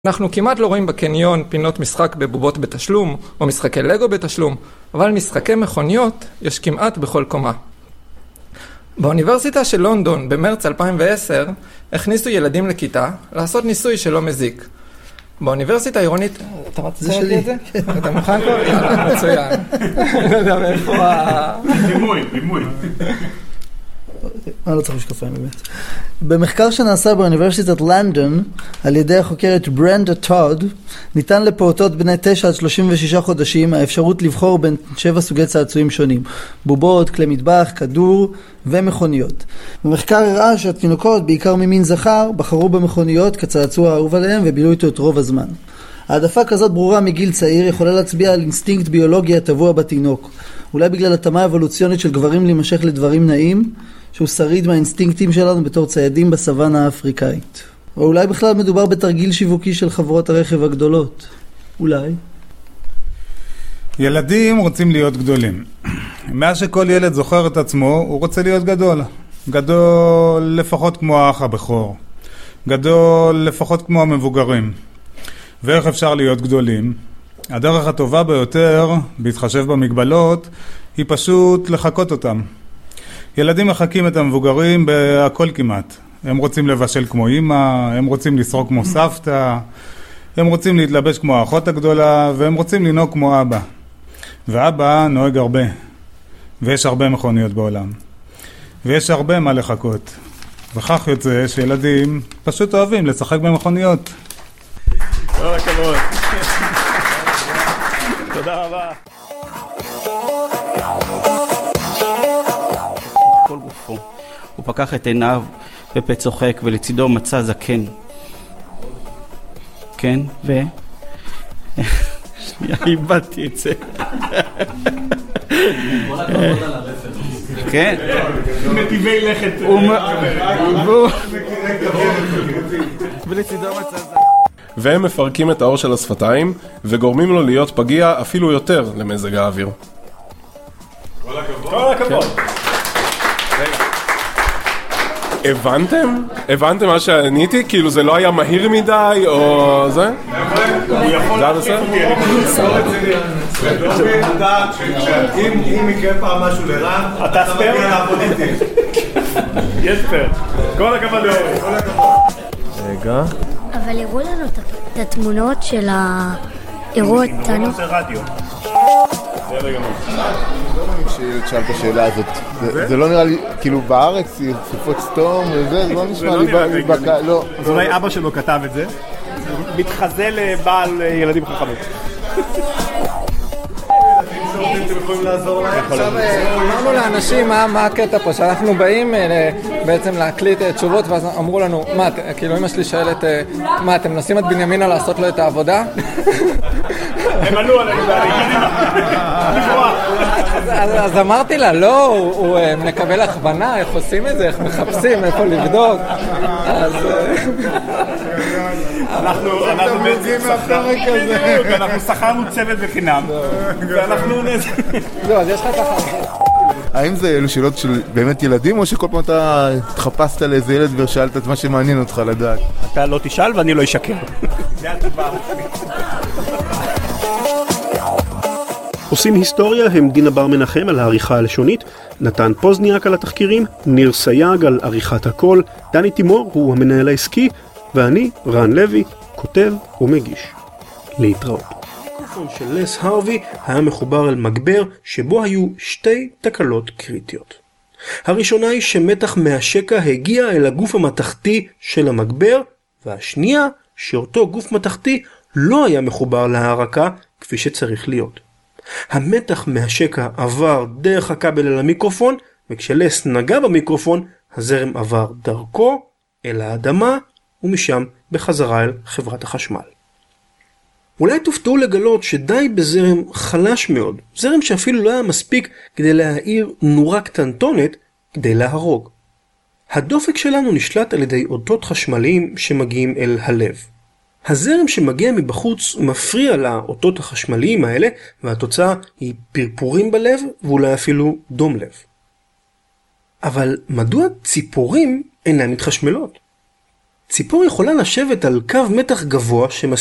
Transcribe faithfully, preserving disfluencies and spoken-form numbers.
אנחנו כמעט לא רואים בקניון פינות משחק בבובות בתשלום, או משחקי לגו בתשלום, אבל משחקי מכוניות יש כמעט בכל קומה. באוניברסיטה של לונדון במרץ אלפיים ועשר הכניסו ילדים לכיתה לעשות ניסוי שלא מזיק. באוניברסיטה העירונית... אתה רוצה להגיד את זה? אתה מוכן כבר? יאללה, מצוין. לא יודע מאיפה ה... דימוי, דימוי. אני לא צריך משקפיים באמת. במחקר שנעשה באוניברסיטת לונדון על ידי החוקרת ברנדה טוד, ניתן לפעוטות בני תשע עד שלושים ושישה חודשים האפשרות לבחור בין שבע סוגי צעצועים שונים: בובות, כלי מטבח, כדור ומכוניות. במחקר הראה שהתינוקות, בעיקר ממין זכר, בחרו במכוניות כצעצוע האהוב עליהם ובילו איתו את רוב הזמן. העדפה כזאת ברורה מגיל צעיר יכולה להצביע על אינסטינקט ביולוגי הטבוע בתינוק, אולי בגלל התאמה אבולוציונית של גברים להימשך לדברים נעים, שהוא שריד מהאינסטינקטים שלנו בתור ציידים בסוואנה האפריקאית. או אולי בכלל מדובר בתרגיל שיווקי של חברות הרכב הגדולות. אולי. ילדים רוצים להיות גדולים. מאז שכל ילד זוכר את עצמו, הוא רוצה להיות גדול. גדול לפחות כמו האח הבכור. גדול לפחות כמו המבוגרים. ואיך אפשר להיות גדולים? הדרך הטובה ביותר, בהתחשב במגבלות, היא פשוט לחכות אותם. ילדים מחכים את המבוגרים בהכל כמעט. הם רוצים לבשל כמו אמא, הם רוצים לסרוק כמו סבתא, הם רוצים להתלבש כמו האחות הגדולה, והם רוצים לנהוג כמו אבא. ואבא נוהג הרבה. ויש הרבה מכוניות בעולם. ויש הרבה מה לחכות. וכך יוצא שילדים פשוט אוהבים לשחק במכוניות. כל הכבוד. תודה רבה. כל גופו. הוא פקח את עיניו בפה צוחק, ולצידו מצא זקן. כן, ו... שנייה, איבדתי את זה. כל הכבוד על הרפר. כן. נתיבי לכת. ולצידו מצא זקן. והם מפרקים את האור של השפתיים וגורמים לו להיות פגיע אפילו יותר למזג האוויר. כל הכבוד. כל הכבוד. הבנתם? הבנתם מה שעניתי? כאילו זה לא היה מהיר מדי או זה? הוא יכול להחליף אותי. אם יקרה פעם משהו לרן, אתה מגיע לעבוד איתי. יש פר. כל הכבוד לאורי. כל הכבוד. רגע. אבל הראו לנו את התמונות של ה... הראו אותנו. זה רדיו. שאל את השאלה הזאת, זה לא נראה לי, כאילו בארץ, סופות סתום וזה, זה לא נשמע לי, לא. אז אולי אבא שלו כתב את זה, מתחזה לבעל ילדים חכמים. עכשיו אמרנו לאנשים מה הקטע פה, שאנחנו באים בעצם להקליט תשובות, ואז אמרו לנו, מה, כאילו אמא שלי שואלת, מה, אתם נוסעים את בנימינה לעשות לו את העבודה? הם עלו עלינו אז אמרתי לה, לא, הוא מקבל הכוונה, איך עושים את זה, איך מחפשים, איפה לבדוק. אז... אנחנו אנחנו שכרנו צוות בחינם, ואנחנו נזה. לא, אז יש לך ככה. האם זה אלו שאלות של באמת ילדים, או שכל פעם אתה התחפשת לאיזה ילד ושאלת את מה שמעניין אותך לדעת? אתה לא תשאל ואני לא אשקר. זה התשובה. עושים היסטוריה הם דינה בר מנחם על העריכה הלשונית, נתן פוזניאק על התחקירים, ניר סייג על עריכת הקול, דני תימור הוא המנהל העסקי, ואני, רן לוי, כותב ומגיש. להתראות. המיקרופון של לס הרווי היה מחובר אל מגבר שבו היו שתי תקלות קריטיות. הראשונה היא שמתח מהשקע הגיע אל הגוף המתחתי של המגבר, והשנייה שאותו גוף מתחתי לא היה מחובר להערקה כפי שצריך להיות. המתח מהשקע עבר דרך הכבל אל המיקרופון, וכשלס נגע במיקרופון, הזרם עבר דרכו אל האדמה, ומשם בחזרה אל חברת החשמל. אולי תופתעו לגלות שדי בזרם חלש מאוד, זרם שאפילו לא היה מספיק כדי להאיר נורה קטנטונת כדי להרוג. הדופק שלנו נשלט על ידי אותות חשמליים שמגיעים אל הלב. הזרם שמגיע מבחוץ מפריע לאותות החשמליים האלה, והתוצאה היא פרפורים בלב ואולי אפילו דום לב. אבל מדוע ציפורים אינן מתחשמלות? ציפור יכולה לשבת על קו מתח גבוה שמס...